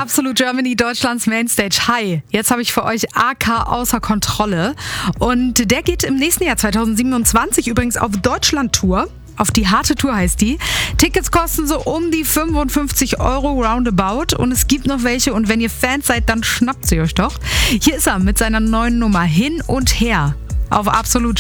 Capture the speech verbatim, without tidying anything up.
Absolute Germany, Deutschlands Mainstage. Hi, jetzt habe ich für euch A K außer Kontrolle. Und der geht im nächsten Jahr zwanzig siebenundzwanzig übrigens auf Deutschland-Tour. Auf die harte Tour heißt die. Tickets kosten so um die fünfundfünfzig Euro roundabout und es gibt noch welche und wenn ihr Fans seid, dann schnappt sie euch doch. Hier ist er mit seiner neuen Nummer Hin und Her auf Absolut.